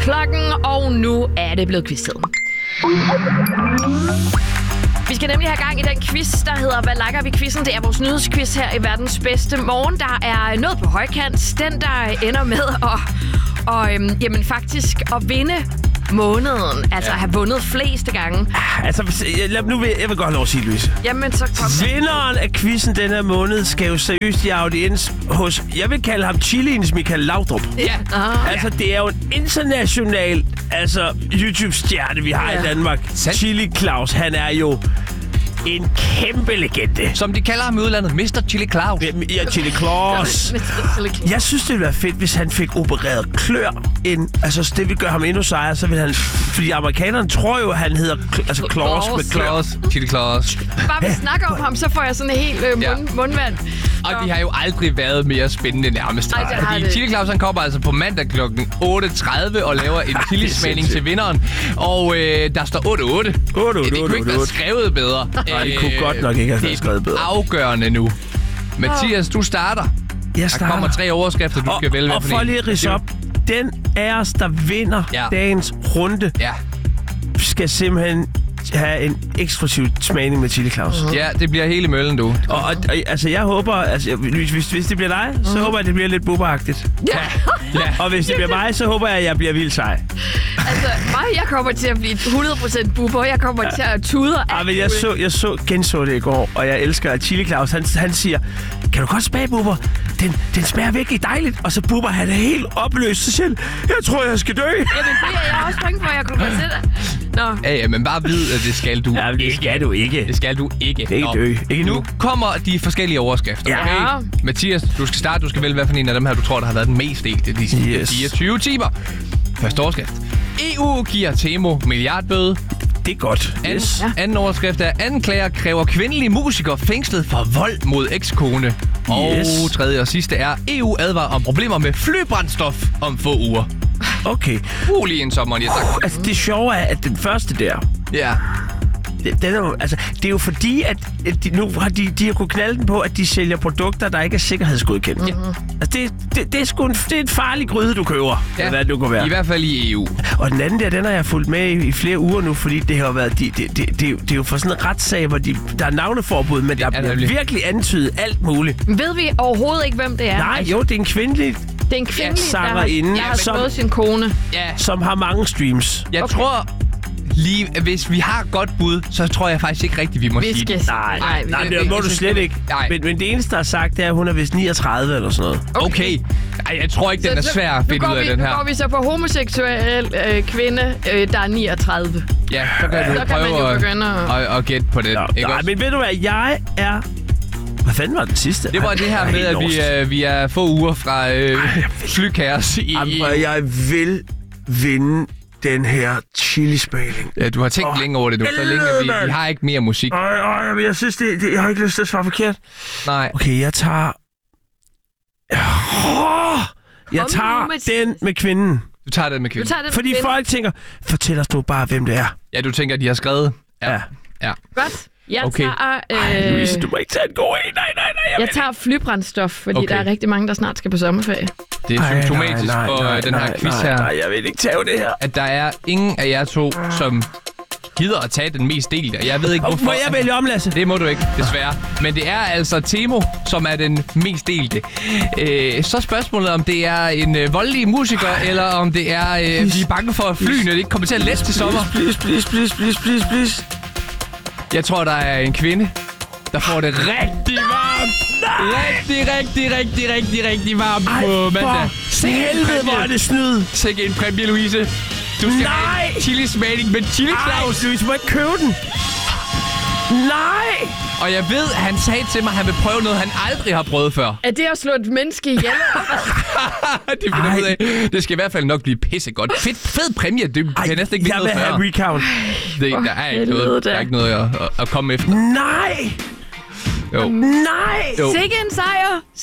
klokken, og nu er det blevet quiz-tid. Vi skal nemlig have gang i den quiz, der hedder Hvad liker vi quizzen? Det er vores nyhedsquiz her i verdens bedste morgen. Der er noget på højkant. Den, der ender med jamen faktisk at vinde måneden. Altså at have vundet fleste gange. Altså, jeg vil godt have lov at sige, Louise. Jamen, så kom. Vinderen af quizzen den her måned skal jo seriøst i audiens hos, jeg vil kalde ham Chiliens Michael Laudrup. Ja. Altså, det er jo en international YouTube-stjerne, vi har i Danmark. Chili Claus, han er jo en kæmpe legende. Som de kalder ham i udlandet, Mr. Chili Claus. Ja, Chili Claus. Jeg synes, det ville være fedt, hvis han fik opereret klør ind. Altså, det vil gøre ham endnu sejere, så vil han... Fordi amerikanerne tror jo, han hedder Claus med klør. Chili Claus. Bare vi snakker om ham, så får jeg sådan en helt mundvand. Og de har jo aldrig været mere spændende nærmest. Fordi Chili Claus, han kommer altså på mandag kl. 8.30 og laver en chilismagning til vinderen. Og der står 8-8. Det kunne ikke være skrevet bedre. Nej, det kunne godt nok ikke have været skrevet bedre. Det er afgørende nu. Mathias, du starter. Jeg starter. Der kommer 3 overskrifter, du skal vælge. Og for lige at ridse op. Den af os, der vinder dagens runde, skal simpelthen have en eksklusiv smagning med Chili Claus. Ja, det bliver hele møllen, du. Og altså, jeg håber... Altså, hvis det bliver dig, så håber jeg, det bliver lidt Bubber-agtigt. Ja. Og hvis det bliver mig, så håber jeg, at jeg bliver vildt sej. Altså, jeg kommer til at blive 100% Bubber. Jeg kommer til at tudre. Men jeg genså det i går, og jeg elsker, at Chili Claus, han siger, kan du godt smage, Bubber? Den smager virkelig dejligt. Og så Bubber, han er helt opløst. Så siger jeg tror, jeg skal dø. Jamen, det er jeg også bange for, at jeg kunne godt se det. Nå. Ja, men bare vid, at det skal du ikke. Det skal du ikke. Det skal du ikke. Ikke dø. Ikke nu. Nu kommer de forskellige overskrifter. Ja. Okay? Mathias, du skal starte. Du skal vælge, hvad for en af dem her, du tror, der har været den mest delte de 24 timer. Første overskrift. EU giver Temo milliardbøde. Det er godt. Anden overskrift er, anklager kræver kvindelige musikere fængslet for vold mod ekskone. Og tredje og sidste er, EU advarer om problemer med flybrændstof om få uger. Okay. Lige en sommer, tak. Altså, det sjove er, at den første der... Ja. Den er jo, altså, det er jo fordi, at nu har de har kunnet knalde den på, at de sælger produkter, der ikke er sikkerhedsgodkendt. Altså, det er en farlig gryde, du køber. Ja. Hvad det nu kan være. I hvert fald i EU. Og den anden der, den har jeg fulgt med i flere uger nu, fordi det har været... Det er jo for sådan en retssag, hvor der er navneforbud, men der bliver virkelig antydet alt muligt. Ved vi overhovedet ikke, hvem det er? Nej, jo, det er en kvindelig... Det er en kvindelig sangerinde, der har slået sin kone. Ja. Som har mange streams. Jeg tror... Lige, hvis vi har godt bud, så tror jeg faktisk ikke rigtigt, vi må sige det. Nej, det må du slet ikke. Men det eneste, der er sagt, det er, at hun er vist 39 eller sådan noget. Okay. Ej, jeg tror ikke, den er svær at finde ud af den her. Nu går vi så på homoseksuel kvinde, der er 39. Ja, så kan du prøve at gætte på det. Nej, men ved du hvad, jeg er... Hvad fanden var den sidste? Det var det her med, at vi er få uger fra flykaos i... Jeg vil vinde den her chilismagning. Ja, du har tænkt længe over det nu. Så længe vi har ikke mere musik. Men jeg synes, jeg har ikke lyst til at svare forkert. Nej. Okay, jeg tager... Jeg tager den med kvinden. Du tager den med kvinden. Fordi folk tænker, fortæl os nu bare, hvem det er. Ja, du tænker, at de har skrevet? Ja. Godt. Jeg tager... Louise, du må ikke tage en god en. Nej. Jeg tager flybrændstof, fordi der er rigtig mange, der snart skal på sommerferie. Det er symptomatisk for den her quiz her. Nej, jeg vil ikke tage det her. At der er ingen af jer to, som gider at tage den mest delte. Jeg ved ikke, hvorfor. Må jeg vælge om, Lasse? Det må du ikke, desværre. Men det er altså Temo, som er den mest delte. Så spørgsmålet, om det er en voldelig musiker, eller om det er, vi er bange for, at flyene ikke kommer til at lette til sommer. Please. Jeg tror, der er en kvinde, der får det rigtig varmt. Rigtig varmt på mandag. Helvede, hvor er det snyd. Sikke en præmie, Louise. Du skal have en chilismagning med Chili Claus. Louise, må ikke købe den. Nej! Og jeg ved, han sagde til mig, at han vil prøve noget, han aldrig har prøvet før. Er det at slå et menneske ihjel? Det finder ud af. Det skal i hvert fald nok blive pissegodt. Fed præmie. Det kan næsten ikke blive noget før. Jeg vil have recount. Der er ikke noget at komme efter. Nej! Jo. Nej! Sikke en sejr!